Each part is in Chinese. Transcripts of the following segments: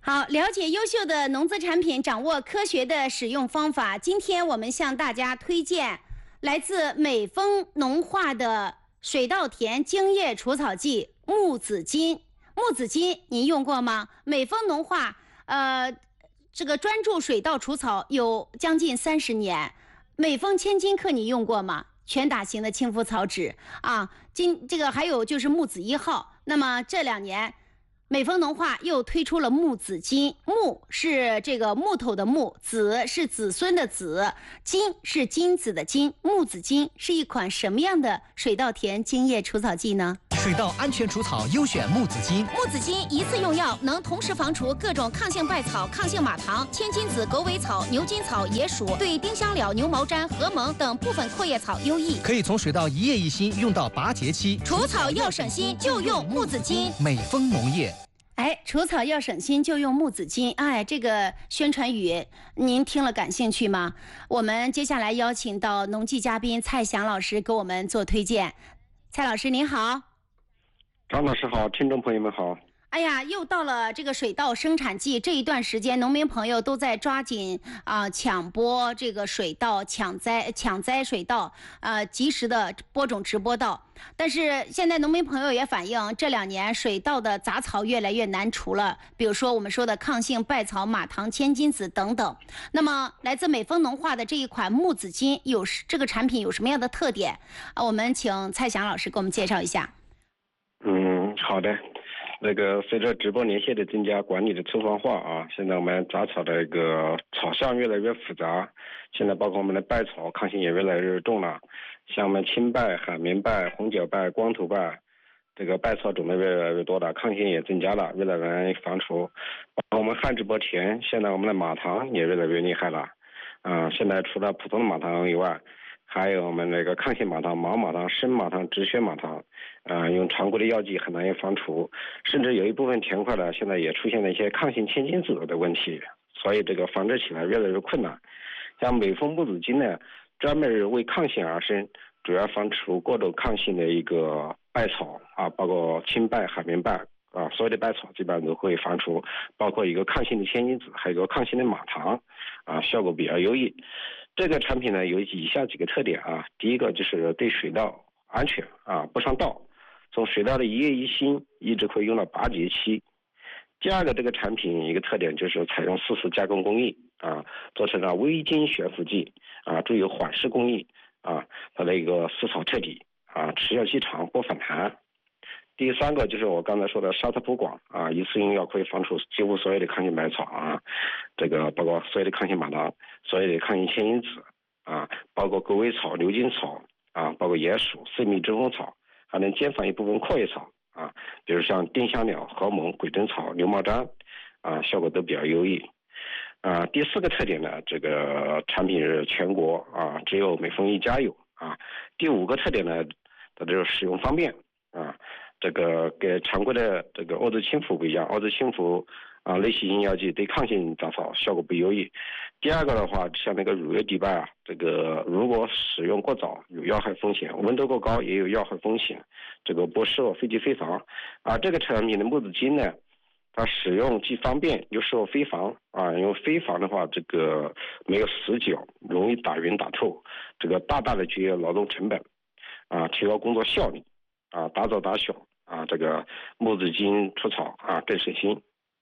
好，了解优秀的农资产品，掌握科学的使用方法。今天我们向大家推荐来自美丰农化的水稻田精液除草剂木子金。木子金您用过吗？美丰农化这个专注水稻除草有将近30年。美丰千金克你用过吗？全打型的清肤草纸啊，这个还有就是木子1号。那么这2年美丰农化又推出了木子金，木是这个木头的木，子是子孙的子，金是金子的金。木子金是一款什么样的水稻田精液除草剂呢？ 水稻安全除草优选木子金。 木子金一次用药，能同时防除各种抗性败草、抗性马糖、千金子、狗尾草、牛筋草、野鼠，对丁香蓼、牛毛毡、禾蒙等部分阔叶草优异。 可以从水稻一叶一心用到拔节期， 除草要省心，就用木子金。 美丰农业。 除草要省心，就用木子金。这个宣传语您听了感兴趣吗？我们接下来邀请到农技嘉宾蔡翔老师给我们做推荐。蔡老师您好。 张老师好，听众朋友们好。 又到了这个水稻生产季，这一段时间农民朋友都在抓紧抢播这个水稻，抢栽水稻，及时的播种直播到。但是现在农民朋友也反映，这2年水稻的杂草越来越难除了，比如说我们说的抗性败草、马糖、千金子等等。那么来自美丰农化的这一款木子金这个产品有什么样的特点？我们请蔡翔老师给我们介绍一下。 好的。随着直播连线的增加，管理的粗放化现在我们杂草的一个草项越来越复杂，现在包括我们的败草抗性也越来越重了，像我们青败、海绵败、红角败、光头败，这个败草种类越来越多了，抗性也增加了，越来越难防除。包括我们旱直播田，现在我们的马糖也越来越厉害了，现在除了普通的马糖以外，还有我们那个抗性马糖、毛马糖、生马糖、止血马糖，用常规的药剂很难以防除，甚至有一部分田块呢，现在也出现了一些抗性千金子的问题，所以这个防治起来越来越困难。像美丰木子金呢，专门为抗性而生，主要防除各种抗性的一个败草包括青败、海绵败所有的败草基本上都会防除，包括一个抗性的千金子，还有一个抗性的马糖效果比较优异。这个产品呢有以下几个特点第一个就是对水稻安全不伤稻，从水稻的一叶一心一直可以用到拔节期。第二个，这个产品一个特点就是采用4次加工工艺做成了微晶悬浮剂注有缓释工艺它的一个死草彻底持效期长不反弹。第三个就是我刚才说的杀草谱广一次用药可以防除几乎所有的抗性百草这个包括所有的抗性马糖、所有的抗性千金子包括狗尾草、牛筋草包括野鼠、四蜜针锋草，还能减缓一部分阔叶草比如像丁香蓼、禾蒙、鬼针草、牛毛毡效果都比较优异。第4个特点呢，这个产品是全国只有美丰一家有第5个特点呢，它就是使用方便这个跟常规的这个欧兹清福不一样，欧兹清福类细菌药剂对抗性杂草效果不优异。第2个的话，像那个乳液底败这个如果使用过早有药害风险，温度过高也有药害风险，这个不适合飞机飞防这个产品的木子金呢，它使用既方便又适合飞防因为飞防的话，这个没有死角，容易打匀打透，这个大大的节约劳动成本提高工作效率打早打小这个木子金除草更省心。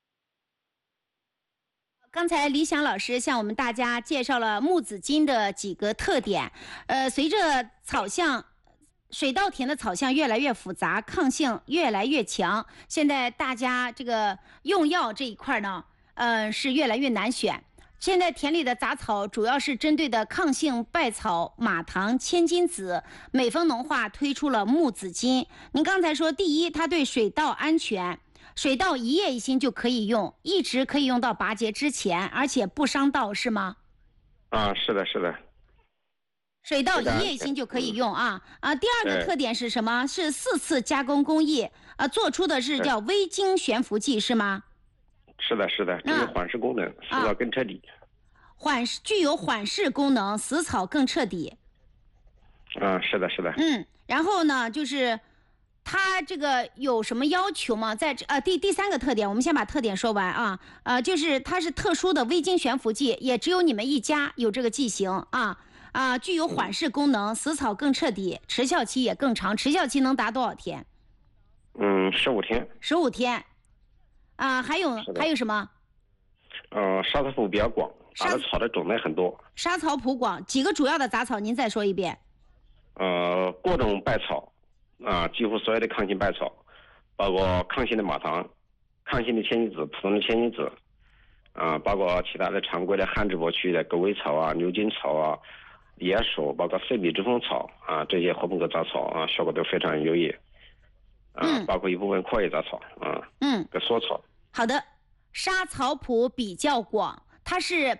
刚才李想老师向我们大家介绍了木子金的几个特点。随着水稻田的草项越来越复杂，抗性越来越强，现在大家这个用药这一块呢，是越来越难选。现在田里的杂草主要是针对的抗性败草、马糖、千金子。美丰农化推出了木子金。您刚才说，第一，它对水稻安全，水稻一叶一心就可以用，一直可以用到拔节之前，而且不伤稻，是吗？ 是的，是的。 水稻一叶一心就可以用第2个特点是什么？是4次加工工艺做出的是叫微晶悬浮剂，是吗？ 是的，是的，这个缓释功能，死草更彻底。 具有缓释功能，死草更彻底。 是的，是的。 然后呢，就是它这个有什么要求吗？在第三个特点，我们先把特点说完啊。就是它是特殊的微晶悬浮剂，也只有你们一家有这个剂型啊。具有缓释功能，死草更彻底，持效期也更长。持效期能达多少天 ？15天。 15天。还有什么？ 杀草谱比较广，打的草的种类很多。 杀草谱广，几个主要的杂草您再说一遍。 各种败草几乎所有的抗性败草，包括抗性的马唐、抗性的千金子、普通的千金子，包括其他的常规的旱植博区的狗尾草牛筋草野薯，包括碎笔之风草这些禾本科杂草效果都非常优异。包括一部分阔叶杂草跟缩草。 好的，杀草谱比较广，它是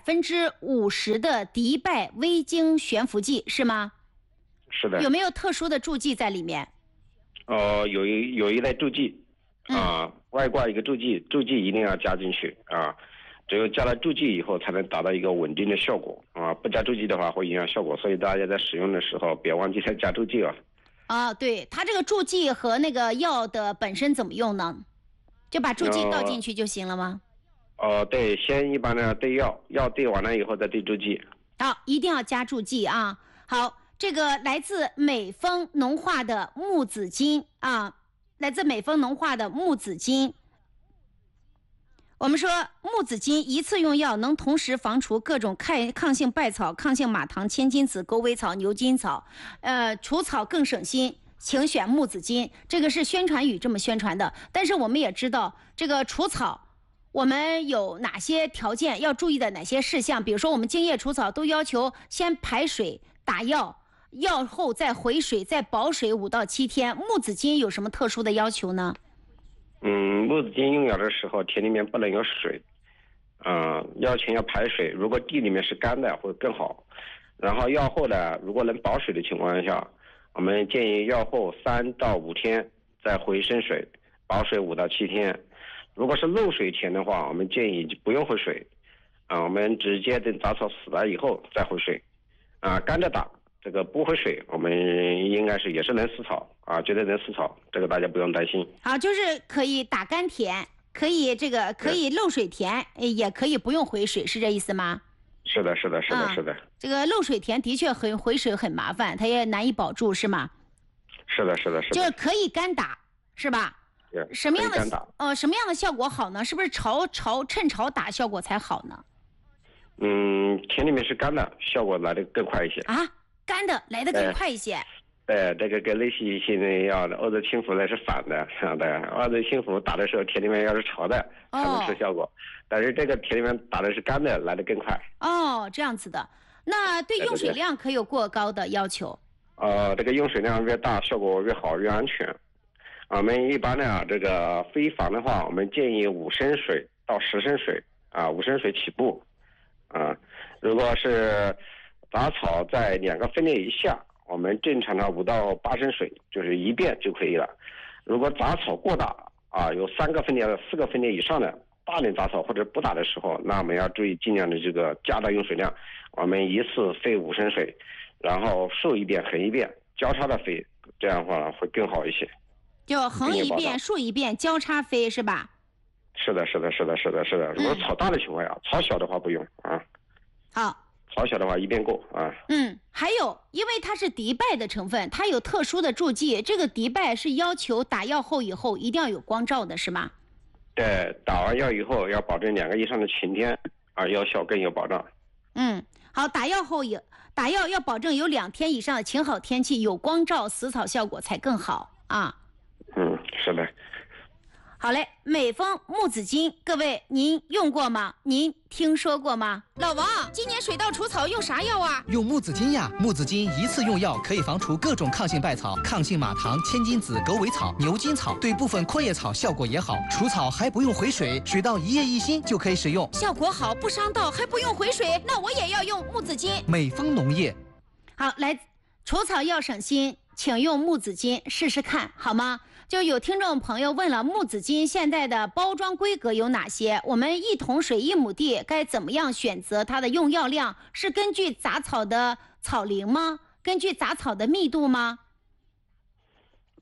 50%的迪拜微晶悬浮剂是吗？ 是的。 有没有特殊的助剂在里面？ 有一类助剂外挂一个助剂一定要加进去只有加了助剂以后才能达到一个稳定的效果不加助剂的话会影响效果，所以大家在使用的时候别忘记再加助剂对，它这个助剂和那个药的本身怎么用呢？就把助剂倒进去就行了吗？ 对，先一般的兑药兑完了以后再兑助剂。 一定要加助剂好，这个来自美丰农化的木子金来自美丰农化的木子金。我们说木子金一次用药能同时防除各种抗性败草、抗性马唐、千金子、狗尾草、牛筋草，除草更省心，请选木子金。这个是宣传语这么宣传的，但是我们也知道这个除草我们有哪些条件要注意的哪些事项，比如说我们茎叶除草都要求先排水打药，药后再回水再保水5到7天。木子金有什么特殊的要求呢？ 木子金用药的时候田里面不能有水药前要排水，如果地里面是干的会更好。然后药后呢，如果能保水的情况下，我们建议药后3到5天再回生水，保水5到7天。如果是漏水田的话，我们建议不用回水我们直接等杂草死了以后再回水干着打这个不回水，我们应该是也是能死草绝对能死草，这个大家不用担心。 好，就是可以打干田，可以漏水田，也可以不用回水，是这意思吗？ 是的。 这个漏水田的确回水很麻烦，它也难以保住，是吗？ 是的。 就是可以干打，是吧？什么样的效果好呢？是不是趁潮打效果才好呢？ 田里面是干的，效果来得更快一些干的来得更快一些。 这个跟类似性的药的欧洲青蝠呢是反的欧洲青蝠打的时候田里面要是潮的才能出效果但是这个田里面打的是干的来得更快。 这样子的。那对用水量可有过高的要求？ 这个用水量越大效果越好越安全。我们一般呢这个飞防的话，我们建议5升水到10升水5升水起步如果是杂草在2个分裂以下，我们正常的5到8升水就是一遍就可以了。如果杂草过大有3个分裂的4个分裂以上的大量杂草或者不打的时候，那我们要注意尽量的这个加大用水量，我们一次飞5升水，然后竖一遍横一遍交叉的飞，这样的话会更好一些。 就横一遍竖一遍交叉飞是吧？ 是的。如果草大的情况下草小的话不用好， 草小的话一遍够还有因为它是迪拜的成分，它有特殊的助剂，这个迪拜是要求打药后以后一定要有光照的是吗？ 对，打完药以后要保证2个以上的晴天药效更有保障。 好，打药要保证有2天以上的晴好天气，有光照，死草效果才更好是的。 好嘞，美丰木子金，各位您用过吗？您听说过吗？老王，今年水稻除草用啥药啊？ 用木子金呀！木子金一次用药可以防除各种抗性败草、抗性马唐、千金子、狗尾草、牛筋草，对部分阔叶草效果也好，除草还不用回水，水稻一叶一心就可以使用， 效果好，不伤稻，还不用回水，那我也要用木子金。 美丰农业。 好，来，除草要省心，请用木子金试试看，好吗？就有听众朋友问了，木子金现在的包装规格有哪些？我们1桶水1亩地该怎么样选择它的用药量？是根据杂草的草龄吗？根据杂草的密度吗？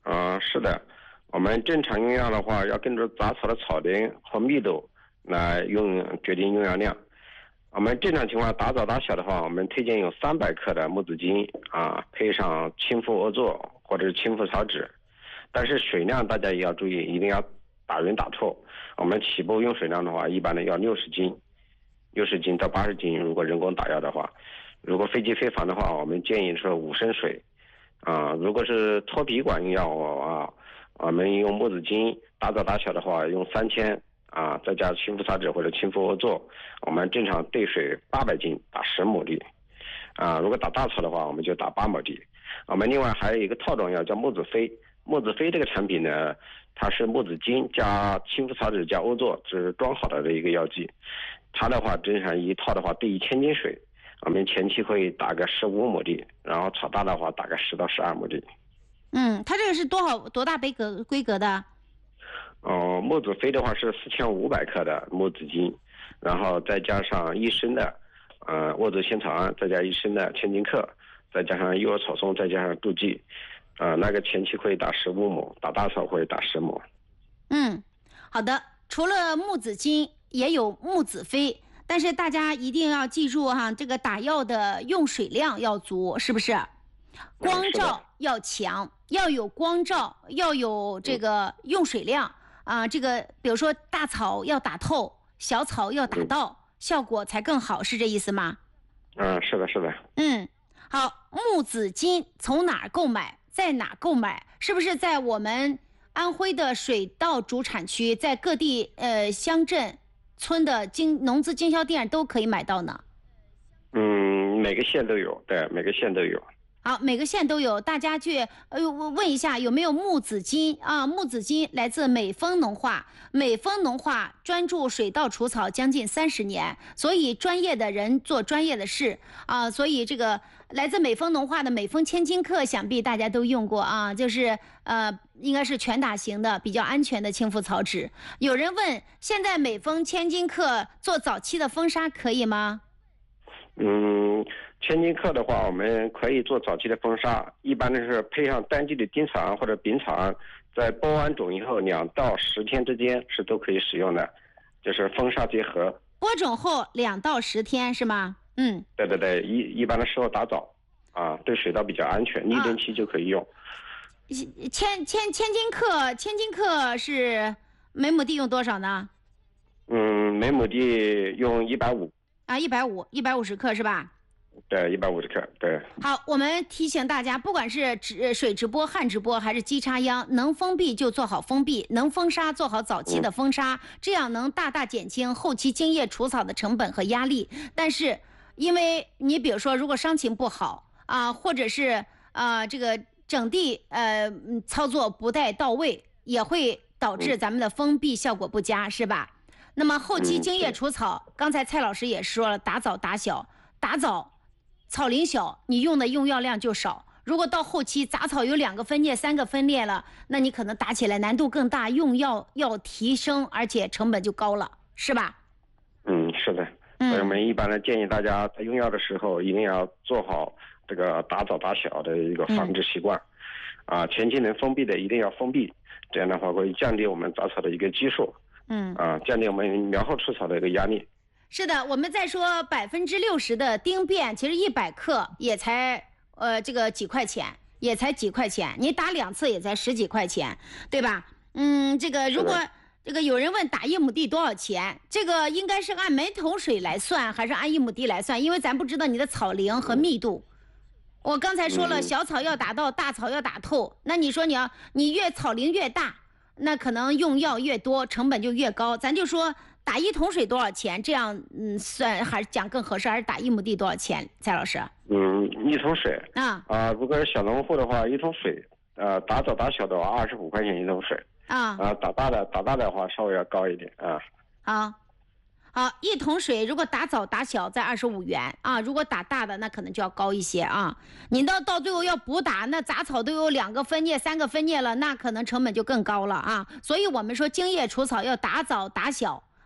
是的，我们正常用药的话，要根据杂草的草龄和密度来决定用药量。我们正常情况打枣打小的话，我们推荐用300克的木子精配上氢氟唑唑或者是氢氟草酯，但是水量大家也要注意，一定要打匀打透。我们起步用水量的话，一般的要60斤到80斤，如果人工打药的话。如果非机非房的话，我们建议是5升水。如果是脱皮管用药我们用木子精打枣打小的话，用3000再加氢氟草酯或者氢氟唑唑，我们正常兑水800斤打10亩地。如果打大草的话，我们就打8亩地。我们另外还有一个套装药叫木子飞。木子飞这个产品呢，它是木子精加氢氟草酯加唑唑，这是装好的一个药剂。它的话正常一套的话兑1000斤水，我们前期会打个15亩地，然后草大的话打个10到12亩地。 它这个是多大规格的？ 木子飞的话是4500克的木子精，然后再加上1升的唑唑仙草胺，再加1升的千金克，再加上幼儿草松，再加上杜剂。那个前期会打15亩，打大草会打10亩。 好的。除了木子精，也有木子飞，但是大家一定要记住这个打药的用水量要足，是不是？光照要强，要有光照，要有这个用水量这个比如说大草要打透，小草要打到，效果才更好，是这意思吗？ 是的。 好，木子精从哪儿购买，在哪购买？是不是在我们安徽的水稻主产区，在各地乡镇村的农资经销店都可以买到呢？ 每个县都有，对，每个县都有。 好，每个县都有，大家去问一下有没有木子精木子精来自美丰农化，美丰农化专注水稻除草将近30年，所以专业的人做专业的事所以这个来自美丰农化的美丰千金克，想必大家都用过就是应该是全打型的比较安全的氢氟草酯。有人问，现在美丰千金克做早期的封杀可以吗？ 千金克的话，我们可以做早期的封杀，一般的是配上单剂的丁草胺或者丙草胺，在播完种以后2到10天之间是都可以使用的，就是封杀结合。 播种后2到10天是吗？ 对，一般的时候打枣对水稻比较安全，立冬期就可以用。 千金克是每亩地用多少呢？ 每亩地用150。 150克是吧？ 对，150克，对。 好，我们提醒大家，不管是水直播、旱直播还是机插秧，能封闭就做好封闭，能封杀做好早期的封杀，这样能大大减轻后期茎叶除草的成本和压力。但是，因为你比如说，如果伤情不好或者是这个整地操作不太到位，也会导致咱们的封闭效果不佳，是吧？那么后期茎叶除草，刚才蔡老师也说了，打枣打小，打枣草龄小，你用药量就少。如果到后期杂草有2个分裂、3个分裂了，那你可能打起来难度更大，用药要提升，而且成本就高了，是吧？ 是的。所以我们一般的建议大家在用药的时候，一定要做好这个打枣打小的一个防治习惯。前期能封闭的一定要封闭，这样的话会降低我们杂草的一个基数。降低我们苗后除草的一个压力。 是的，我们再说60%的丁变，其实100克也才这个几块钱，也才几块钱，你打2次也才10几块钱，对吧？这个如果这个有人问打1亩地多少钱，这个应该是按每桶水来算，还是按1亩地来算？因为咱不知道你的草龄和密度。我刚才说了，小草要打到，大草要打透，那你说你越草龄越大，那可能用药越多，成本就越高。咱就说打1桶水多少钱，这样算还是讲更合适，还是打1亩地多少钱？蔡老师 ？1桶水如果是小农户的话，1桶水打枣打小的话25块钱1桶水打大的话稍微要高一点好，1桶水如果打枣打小在25元如果打大的那可能就要高一些你到最后要补打，那杂草都有2个分叶、3个分叶了，那可能成本就更高了所以我们说茎叶除草要打早打小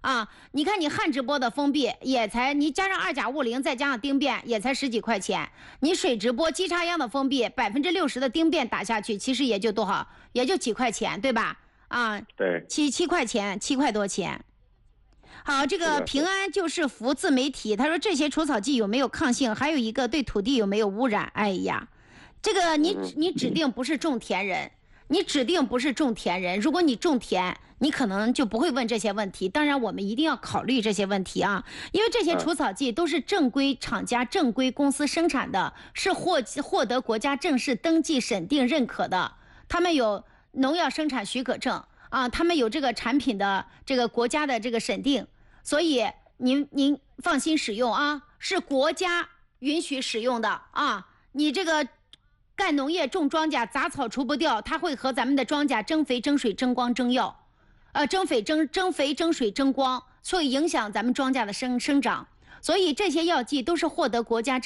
啊。你看你汉直播的封闭也才，你加上二甲物磷再加上丁变也才10几块钱，你水直播基插秧的封闭60%的丁变打下去，其实也就多少，也就几块钱，对吧？啊， 对 ，7块钱，7块多钱。好，这个平安就是福自媒体，他说这些除草剂有没有抗性？还有一个对土地有没有污染？哎呀，这个你指定不是种田人，你指定不是种田人。如果你种田，你可能就不会问这些问题。当然，我们一定要考虑这些问题啊，因为这些除草剂都是正规厂家、正规公司生产的，是获得国家正式登记、审定、认可的，他们有农药生产许可证啊，他们有这个产品的这个国家的这个审定。所以您放心使用啊，是国家允许使用的啊。你这个干农业种庄稼，杂草除不掉，它会和咱们的庄稼争肥、争水、争光、争药，争肥、争水、争光，所以影响咱们庄稼的生长。所以这些药剂都是获得国家